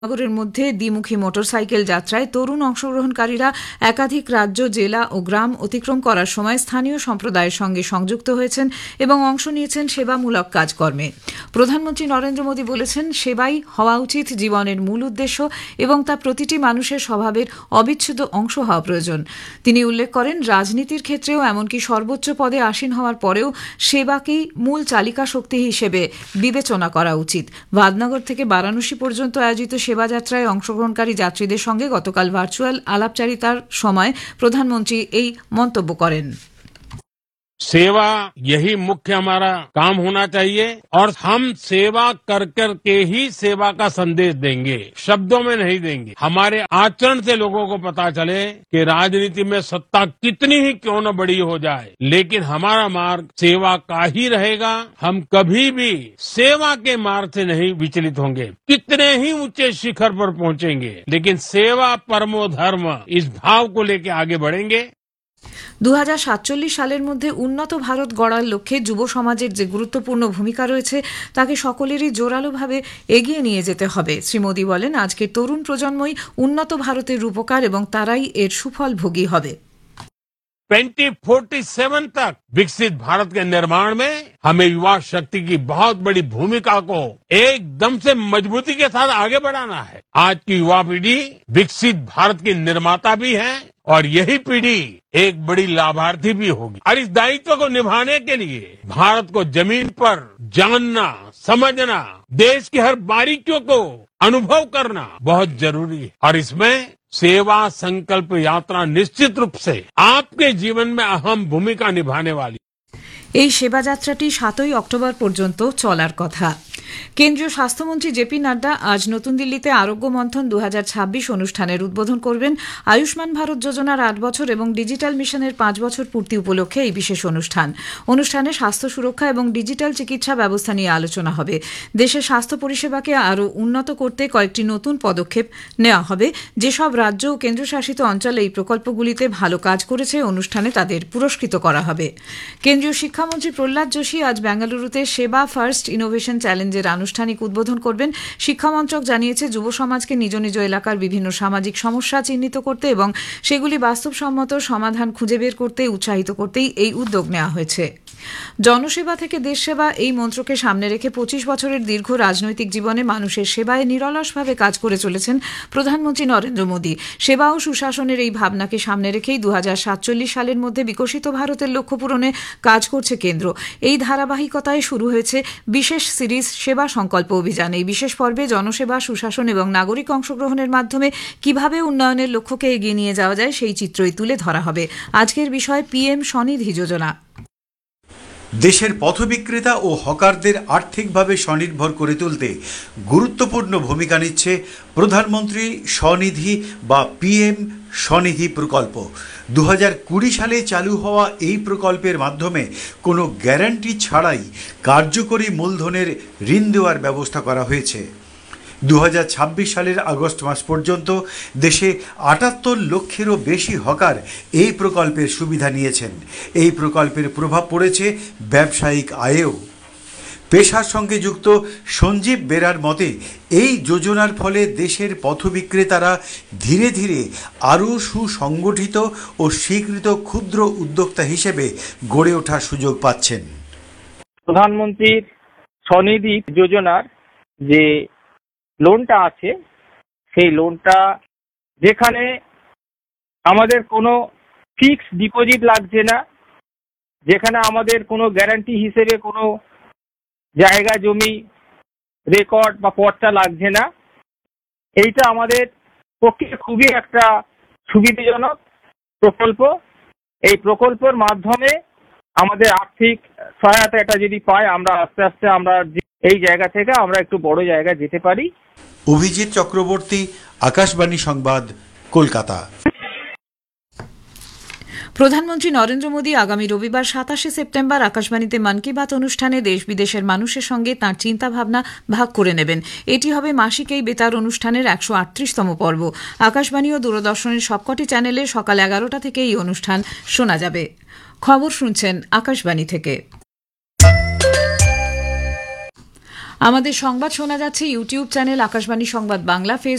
নগরের মধ্যে দ্বিমুখী মোটরসাইকেল যাত্রায় তরুণ অংশগ্রহণকারীরা একাধিক রাজ্য, জেলা ও গ্রাম অতিক্রম করার সময় স্থানীয় সম্প্রদায়ের সঙ্গে সংযুক্ত হয়েছেন এবং অংশ নিয়েছেন সেবামূলক কাজকর্মে। প্রধানমন্ত্রী নরেন্দ্র মোদী বলেছেন, সেবাই হওয়া উচিত জীবনের মূল উদ্দেশ্য এবং তা প্রতিটি মানুষের স্বভাবের অবিচ্ছেদ্য অংশ হওয়া প্রয়োজন। তিনি উল্লেখ করেন, রাজনীতির ক্ষেত্রেও এমনকি সর্বোচ্চ পদে আসীন হওয়ার পরেও সেবাকেই মূল চালিকা শক্তি হিসেবে বিবেচনা করা উচিত। ভাদনগর থেকে বারাণসী পর্যন্ত আয়োজিত সেবাযাত্রায় অংশগ্রহণকারী যাত্রীদের সঙ্গে গতকাল ভার্চুয়াল আলাপচারিতার সময় প্রধানমন্ত্রী এই মন্তব্য করেন। सेवा यही मुख्य हमारा काम होना चाहिए और हम सेवा कर कर के ही सेवा का संदेश देंगे, शब्दों में नहीं देंगे। हमारे आचरण से लोगों को पता चले कि राजनीति में सत्ता कितनी ही क्यों न बड़ी हो जाए, लेकिन हमारा मार्ग सेवा का ही रहेगा। हम कभी भी सेवा के मार्ग से नहीं विचलित होंगे। कितने ही ऊंचे शिखर पर पहुंचेंगे, लेकिन सेवा परमो धर्म इस भाव को लेकर आगे बढ़ेंगे। 2047 সালের মধ্যে উন্নত ভারত গড়ার লক্ষ্যে যুব সমাজের যে গুরুত্বপূর্ণ ভূমিকা রয়েছে তাকে সকলেরই জোরালোভাবে এগিয়ে নিয়ে যেতে হবে। শ্রী মোদী বলেন, আজকের তরুণ প্রজন্মই উন্নত ভারতের রূপকার এবং তারাই এর সুফল ভোগী হবে। 2047 तक विकसित भारत के निर्माण में हमें युवा शक्ति की बहुत बड़ी भूमिका को एकदम से मजबूती के साथ आगे बढ़ाना है। आज की युवा पीढ़ी विकसित भारत की निर्माता भी है और यही पीढ़ी एक बड़ी लाभार्थी भी होगी। और इस दायित्व को निभाने के लिए भारत को जमीन पर जानना, समझना, देश की हर बारीकियों को अनुभव करना बहुत जरूरी है। और इसमें सेवा संकल्प यात्रा निश्चित रूप से आपके जीवन में अहम भूमिका निभाने वाली। এই সেবাযাত্রাটি 7 অক্টোবর পর্যন্ত চলার কথা। কেন্দ্রীয় স্বাস্থ্যমন্ত্রী জেপি নাড্ডা আজ নতুন দিল্লিতে আরোগ্য মন্থন 2026 অনুষ্ঠানের উদ্বোধন করবেন। আয়ুষ্মান ভারত যোজনার 8 বছর এবং ডিজিটাল মিশনের 5 বছর পূর্তি উপলক্ষে এই বিশেষ অনুষ্ঠানে স্বাস্থ্য সুরক্ষা এবং ডিজিটাল চিকিৎসা ব্যবস্থা নিয়ে আলোচনা হবে। দেশের স্বাস্থ্য পরিষেবাকে আরও উন্নত করতে কয়েকটি নতুন পদক্ষেপ নেওয়া হবে। যেসব রাজ্য ও কেন্দ্রশাসিত অঞ্চলে এই প্রকল্পগুলিতে ভালো কাজ করেছে, অনুষ্ঠানে তাদের পুরস্কৃত করা হবে। কেন্দ্রীয় শিক্ষামন্ত্রী প্রহ্লাদ যোশী আজ বেঙ্গালুরুতে সেবা ফার্স্ট ইনোভেশন চ্যালেঞ্জের আনুষ্ঠানিক উদ্বোধন করবেন। শিক্ষা মন্ত্রক জানিয়েছে, যুব সমাজকে নিজ নিজ এলাকার বিভিন্ন সামাজিক সমস্যা চিহ্নিত করতে এবং সেগুলি বাস্তবসম্মত সমাধান খুঁজে বের করতে উৎসাহিত করতেই এই উদ্যোগ নেওয়া হয়েছে। জনসেবা থেকে দেশ সেবা এই মন্ত্রকে সামনে রেখে 25 বছরের দীর্ঘ রাজনৈতিক জীবনে মানুষের সেবায় নিরলসভাবে কাজ করে চলেছেন প্রধানমন্ত্রী নরেন্দ্র মোদী। সেবা ও সুশাসনের এই ভাবনাকে সামনে রেখেই 2047 সালের মধ্যে বিকশিত ভারতের লক্ষ্য পূরণে কাজ করছে কেন্দ্র। এই ধারাবাহিকতায় শুরু হয়েছে বিশেষ সিরিজ সেবা সংকল্প অভিযান। এই বিশেষ পর্বে জনসেবা, সুশাসন এবং নাগরিক অংশগ্রহণের মাধ্যমে কিভাবে উন্নয়নের লক্ষ্যকে এগিয়ে নিয়ে যাওয়া যায় সেই চিত্রই তুলে ধরা হবে। আজকের বিষয় পিএম স্বনিধি যোজনা। দেশের পথবিক্রেতা ও হকারদের আর্থিকভাবে স্বনির্ভর করে তুলতে গুরুত্বপূর্ণ ভূমিকা নিচ্ছে প্রধানমন্ত্রী স্বনিধি বা পিএম স্বনিধি প্রকল্প। 2020 সালে চালু হওয়া এই প্রকল্পের মাধ্যমে কোনো গ্যারান্টি ছাড়াই কার্যকরী মূলধনের ঋণ দেওয়ার ব্যবস্থা করা হয়েছে। 2026 সালের আগস্ট মাস পর্যন্ত দেশে 78 লক্ষেরও বেশি হকার এই প্রকল্পের সুবিধা নিয়েছেন। এই প্রকল্পের প্রভাব পড়েছে ব্যবসায়িক আয়েও। পেশার সঙ্গে যুক্ত সঞ্জীব বেরার মতে, এই যোজনার ফলে দেশের পথবিক্রেতারা ধীরে ধীরে আরও সুসংগঠিত ও স্বীকৃত ক্ষুদ্র উদ্যোক্তা হিসেবে গড়ে ওঠার সুযোগ পাচ্ছেন। প্রধানমন্ত্রীর স্বনিধি যোজনার যে লোনটা আছে, সেই লোনটা যেখানে আমাদের কোনো ফিক্স ডিপোজিট লাগছে না, যেখানে আমাদের কোনো গ্যারান্টি হিসেবে কোনো জায়গা জমি রেকর্ড বা পট্টা লাগছে না, এইটা আমাদের পক্ষে খুবই একটা সুবিধাজনক প্রকল্প। এই প্রকল্পের মাধ্যমে আমাদের আর্থিক সহায়তা এটা যদি পাই, আমরা আস্তে আস্তে আমরা এই জায়গা থেকে আমরা একটু বড় জায়গায় যেতে পারি। অভিজিৎ চক্রবর্তী, আকাশবাণী সংবাদ, কলকাতা। প্রধানমন্ত্রী নরেন্দ্র মোদী আগামী রবিবার 27 সেপ্টেম্বর আকাশবাণীতে মন কি বাত অনুষ্ঠানে দেশ বিদেশের মানুষের সঙ্গে তাঁর চিন্তাভাবনা ভাগ করে নেবেন। এটি হবে মাসিক এই বেতার অনুষ্ঠানের 138তম পর্ব। আকাশবাণী ও দূরদর্শনের সবকটি চ্যানেলে সকাল 11টা থেকে এই অনুষ্ঠান শোনা যাবে। খবর শুনছেন আকাশবাণী থেকে। আমাদের সংবাদ শোনা যাচ্ছে ইউটিউব চ্যানেল আকাশবাণী সংবাদ বাংলা,